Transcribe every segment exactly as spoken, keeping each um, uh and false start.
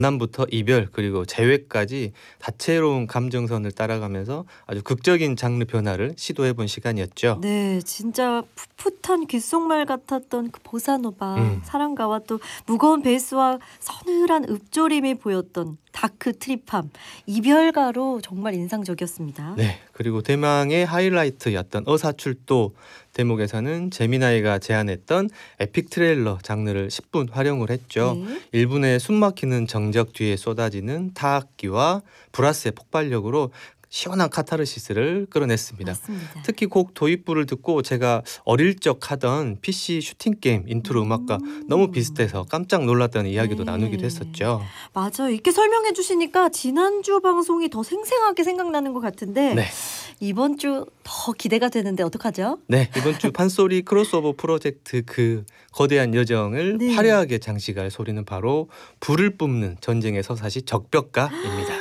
만남부터 이별 그리고 재회까지 다채로운 감정선을 따라가면서 아주 극적인 장르 변화를 시도해본 시간이었죠. 네, 진짜 풋풋한 귓속말 같았던 그 보사노바 음. 사랑가와 또 무거운 베이스와 서늘한 읍조림이 보였던 다크 트리팜 이별가로 정말 인상적이었습니다. 네, 그리고 대망의 하이라이트였던 어사출도 대목에서는 제미나이가 제안했던 에픽 트레일러 장르를 십 분 활용을 했죠. 네. 일 분의 숨막히는 정적 뒤에 쏟아지는 타악기와 브라스의 폭발력으로 시원한 카타르시스를 끌어냈습니다. 맞습니다. 특히 곡 도입부를 듣고 제가 어릴 적 하던 피씨 슈팅 게임 인트로 음악과 음. 너무 비슷해서 깜짝 놀랐다는 이야기도 네. 나누기도 했었죠. 맞아요. 이렇게 설명해 주시니까 지난주 방송이 더 생생하게 생각나는 것 같은데 네. 이번 주 더 기대가 되는데 어떡하죠? 네, 이번 주 판소리 크로스오버 프로젝트 그 거대한 여정을 네. 화려하게 장식할 소리는 바로 불을 뿜는 전쟁의 서사시 적벽가입니다.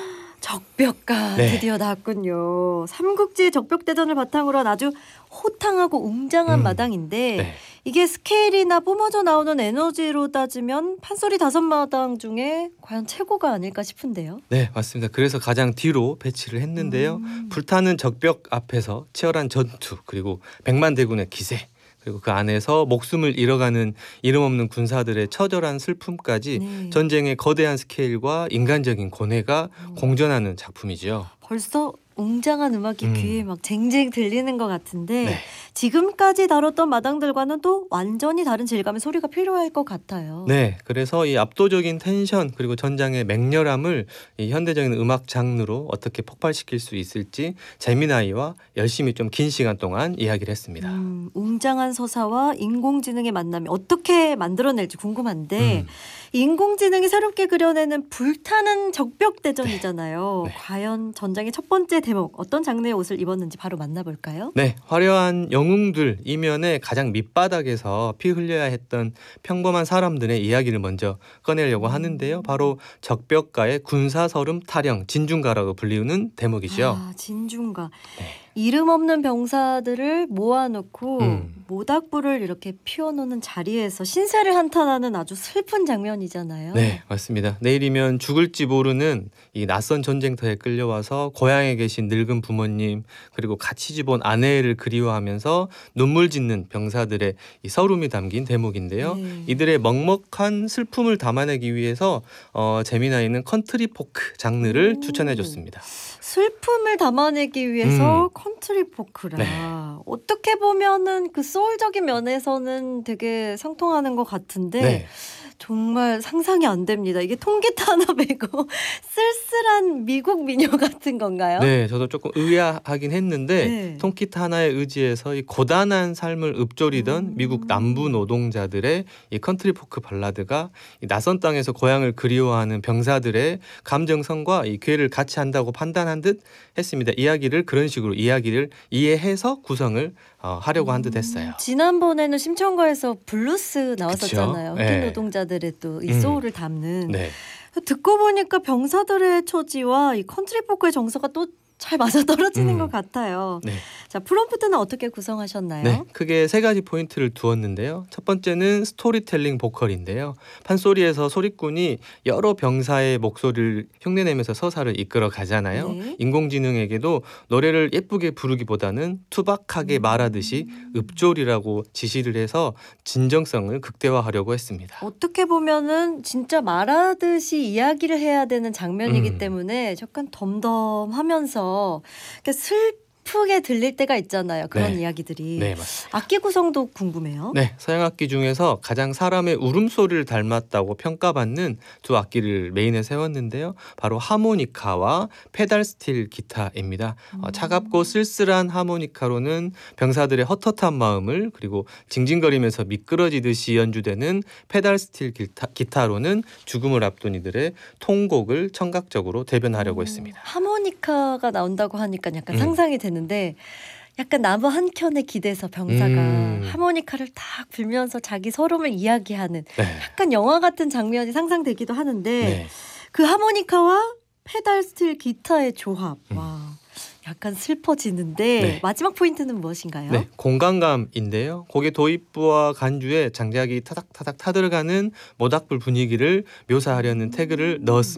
적벽가 네. 드디어 나왔군요. 삼국지 적벽대전을 바탕으로 한 아주 호탕하고 웅장한 음. 마당인데 네. 이게 스케일이나 뿜어져 나오는 에너지로 따지면 판소리 다섯 마당 중에 과연 최고가 아닐까 싶은데요. 네, 맞습니다. 그래서 가장 뒤로 배치를 했는데요. 음. 불타는 적벽 앞에서 치열한 전투 그리고 백만 대군의 기세 그리고 그 안에서 목숨을 잃어가는 이름 없는 군사들의 처절한 슬픔까지 네. 전쟁의 거대한 스케일과 인간적인 고뇌가 음. 공존하는 작품이죠. 벌써 웅장한 음악이 음. 귀에 막 쟁쟁 들리는 것 같은데 네. 지금까지 다뤘던 마당들과는 또 완전히 다른 질감의 소리가 필요할 것 같아요. 네, 그래서 이 압도적인 텐션 그리고 전장의 맹렬함을 이 현대적인 음악 장르로 어떻게 폭발시킬 수 있을지 재미나이와 열심히 좀 긴 시간 동안 이야기를 했습니다. 음, 웅장한 서사와 인공지능의 만남이 어떻게 만들어낼지 궁금한데 음. 인공지능이 새롭게 그려내는 불타는 적벽대전이잖아요. 네. 네. 과연 전장의 첫 번째 대목 어떤 장르의 옷을 입었는지 바로 만나볼까요? 네, 화려한 영웅들 이면에 가장 밑바닥에서 피 흘려야 했던 평범한 사람들의 이야기를 먼저 꺼내려고 하는데요. 바로 적벽가의 군사서름 타령 진중가라고 불리우는 대목이죠. 아, 진중가. 네. 이름 없는 병사들을 모아놓고 음. 모닥불을 이렇게 피워놓는 자리에서 신세를 한탄하는 아주 슬픈 장면이잖아요. 네, 맞습니다. 내일이면 죽을지 모르는 이 낯선 전쟁터에 끌려와서 고향에 계신 늙은 부모님 그리고 같이 집 온 아내를 그리워하면서 눈물 짓는 병사들의 이 서름이 담긴 대목인데요. 네. 이들의 먹먹한 슬픔을 담아내기 위해서 어, 재미나이는 컨트리 포크 장르를 오. 추천해줬습니다. 슬픔을 담아내기 위해서 음. 컨트리 포크라. 네. 어떻게 보면은 그 소울적인 면에서는 되게 상통하는 것 같은데 네. 정말 상상이 안 됩니다. 이게 통기타 하나 메고 쓸쓸한 미국 미녀 같은 건가요? 네, 저도 조금 의아하긴 했는데 네. 통기타 하나에 의지해서 이 고단한 삶을 읊조리던 음. 미국 남부 노동자들의 이 컨트리 포크 발라드가 이 낯선 땅에서 고향을 그리워하는 병사들의 감정선과 이 괴를 같이 한다고 판단한 듯 했습니다. 이야기를 그런 식으로 이야기를 이해해서 구성을 어, 하려고 한 듯 했어요. 음, 지난번에는 심청가에서 블루스 나왔었잖아요. 그쵸? 흑인 네. 노동자들의 또 이 음. 소울을 담는. 네. 듣고 보니까 병사들의 처지와 이 컨트리 포크의 정서가 또 잘 맞아 떨어지는 음. 것 같아요. 네. 자, 프롬프트는 어떻게 구성하셨나요? 네, 크게 세 가지 포인트를 두었는데요. 첫 번째는 스토리텔링 보컬인데요. 판소리에서 소리꾼이 여러 병사의 목소리를 흉내내면서 서사를 이끌어 가잖아요. 네. 인공지능에게도 노래를 예쁘게 부르기보다는 투박하게 음. 말하듯이 읍조리라고 지시를 해서 진정성을 극대화하려고 했습니다. 어떻게 보면은 진짜 말하듯이 이야기를 해야 되는 장면이기 음. 때문에 약간 덤덤하면서 이렇게 슬프게 들릴 때가 있잖아요. 그런 네. 이야기들이. 네, 맞습니다. 악기 구성도 궁금해요. 네, 서양 악기 중에서 가장 사람의 울음소리를 닮았다고 평가받는 두 악기를 메인에 세웠는데요. 바로 하모니카와 페달 스틸 기타입니다. 음. 어, 차갑고 쓸쓸한 하모니카로는 병사들의 헛헛한 마음을 그리고 징징거리면서 미끄러지듯이 연주되는 페달 스틸 기타, 기타로는 죽음을 앞둔 이들의 통곡을 청각적으로 대변하려고 음, 했습니다. 하모니카가 나온다고 하니까 약간 음. 상상이 되는데 약간 나무 한 켠에 기대서 병사가 음. 하모니카를 딱 불면서 자기 서름을 이야기하는 네. 약간 영화 같은 장면이 상상되기도 하는데 네. 그 하모니카와 페달 스틸 기타의 조합. 음. 와, 약간 슬퍼지는데 네. 마지막 포인트는 무엇인가요? 네, 공간감인데요. 곡의 도입부와 간주에 장작이 타닥타닥 타들어가는 모닥불 분위기를 묘사하려는 태그를 넣었습니다.